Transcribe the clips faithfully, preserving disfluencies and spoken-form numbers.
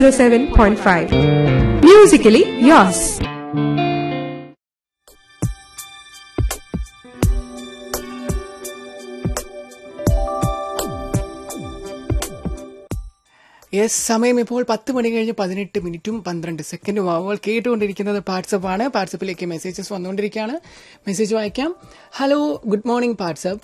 seven point five. Musically yours. Yes, സമയം ഇപ്പോൾ പത്ത് മണി കഴിഞ്ഞ് പതിനെട്ട് മിനിറ്റും പന്ത്രണ്ട് സെക്കൻഡും ആവുമ്പോൾ കേട്ടുകൊണ്ടിരിക്കുന്നത് വാട്സപ്പ് ആണ്. വാട്സപ്പിലേക്ക് മെസ്സേജസ് വന്നുകൊണ്ടിരിക്കുകയാണ്. മെസ്സേജ് വായിക്കാം. Hello, good morning WhatsApp.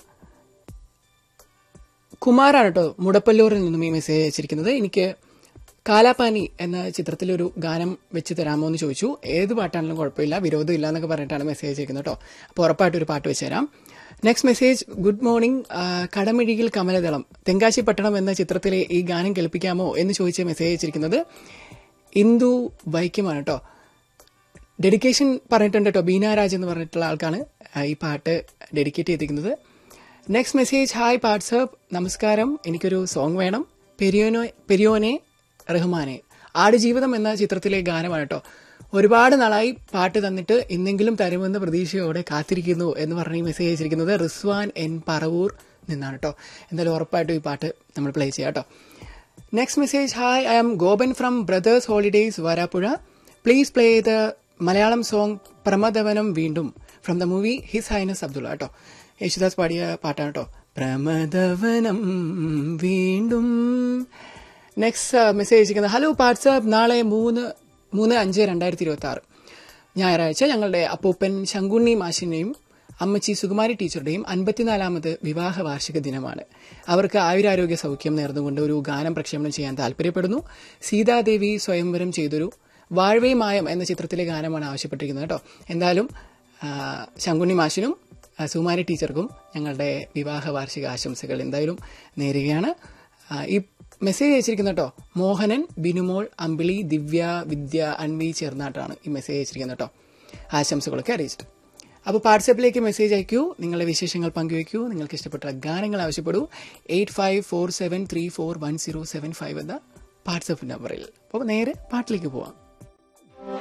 കുമാറാണ് കേട്ടോ, മുടപ്പല്ലൂരിൽ നിന്നും ഈ മെസ്സേജ് അയച്ചിരിക്കുന്നത്. എനിക്ക് കാലാപാനി എന്ന ചിത്രത്തിലൊരു ഗാനം വെച്ച് തരാമോ എന്ന് ചോദിച്ചു. ഏത് പാട്ടാണെങ്കിലും കുഴപ്പമില്ല, വിരോധം ഇല്ല എന്നൊക്കെ പറഞ്ഞിട്ടാണ് മെസ്സേജ് അയക്കുന്നത് കേട്ടോ. അപ്പോൾ ഉറപ്പായിട്ടൊരു പാട്ട് വെച്ച് തരാം. Next message, good morning, കടമിഴിയിൽ കമലദളം Tenkasi പട്ടണം എന്ന ചിത്രത്തിലെ ഈ ഗാനം കേൾപ്പിക്കാമോ എന്ന് ചോദിച്ച് മെസ്സേജ് അയച്ചിരിക്കുന്നത് ഇന്ദു വൈക്കമാണ് കേട്ടോ. ഡെഡിക്കേഷൻ പറഞ്ഞിട്ടുണ്ട് കേട്ടോ, ബീനാരാജ് എന്ന് പറഞ്ഞിട്ടുള്ള ആൾക്കാണ് ഈ പാട്ട് ഡെഡിക്കേറ്റ് ചെയ്തിരിക്കുന്നത്. നെക്സ്റ്റ് മെസ്സേജ്, ഹായ് വാട്സപ്പ്, നമസ്കാരം, എനിക്കൊരു സോങ് വേണം. പെരിയോനോ പെരിയോനെ റഹ്മാനെ ആടുജീവിതം എന്ന ചിത്രത്തിലെ ഗാനമാണ് കേട്ടോ. ഒരുപാട് നാളായി പാട്ട് തന്നിട്ട് ഇന്നെങ്കിലും തരുമെന്ന് പ്രതീക്ഷയോടെ കാത്തിരിക്കുന്നു എന്ന് പറഞ്ഞ് ഈ മെസ്സേജ് അയച്ചിരിക്കുന്നത് റിസ്വാൻ എൻ പറവൂർ നിന്നാണ് കേട്ടോ. എന്തായാലും ഉറപ്പായിട്ടും ഈ പാട്ട് നമ്മൾ പ്ലേ ചെയ്യാം കേട്ടോ. Next message, hi, I am Gopan from brothers holidays Varapuzha. Please play the Malayalam song പ്രമദവനം വീണ്ടും from the movie his highness Abdulla കേട്ടോ. യേശുദാസ് പാടിയ പാട്ടാണ് കേട്ടോ, പ്രമദവനം വീണ്ടും. നെക്സ്റ്റ് മെസ്സേജ് അയച്ചിരിക്കുന്നത്, ഹലോ വാട്സപ്പ്, നാളെ മൂന്ന് മൂന്ന് അഞ്ച് രണ്ടായിരത്തി ഇരുപത്തി ആറ് ഞായറാഴ്ച ഞങ്ങളുടെ അപ്പൂപ്പൻ ശങ്കുണ്ണി മാഷിന്റെയും അമ്മച്ചി സുകുമാരി ടീച്ചറുടെയും അൻപത്തിനാലാമത് വിവാഹ വാർഷിക ദിനമാണ്. അവർക്ക് ആയുരാരോഗ്യ സൗഖ്യം നേർന്നുകൊണ്ട് ഒരു ഗാനം പ്രക്ഷേപണം ചെയ്യാൻ താല്പര്യപ്പെടുന്നു. സീതാദേവി സ്വയംവരം ചെയ്തൊരു വാഴ്വേ മായം എന്ന ചിത്രത്തിലെ ഗാനമാണ് ആവശ്യപ്പെട്ടിരിക്കുന്നത് കേട്ടോ. എന്തായാലും ശങ്കുണ്ണി മാഷിനും സുകുമാരി ടീച്ചർക്കും ഞങ്ങളുടെ വിവാഹ വാർഷിക ആശംസകൾ എന്തായാലും നേരുകയാണ്. ഈ മെസ്സേജ് അയച്ചിരിക്കുന്നത് കേട്ടോ മോഹനൻ, ബിനുമോൾ, അമ്പിളി, ദിവ്യ, വിദ്യ, അൻവി ചേർന്നായിട്ടാണ് ഈ മെസ്സേജ് അയച്ചിരിക്കുന്നത് കേട്ടോ. ആശംസകളൊക്കെ അറിയിച്ചിട്ട്. അപ്പോൾ വാട്സാപ്പിലേക്ക് മെസ്സേജ് അയക്കൂ, നിങ്ങളുടെ വിശേഷങ്ങൾ പങ്കുവയ്ക്കൂ, നിങ്ങൾക്ക് ഇഷ്ടപ്പെട്ട ഗാനങ്ങൾ ആവശ്യപ്പെടൂ. Eight five four seven three four one zero seven five എന്ന വാട്സാപ്പ് നമ്പറിൽ. അപ്പോൾ നേരെ പാട്ടിലേക്ക് പോവാം.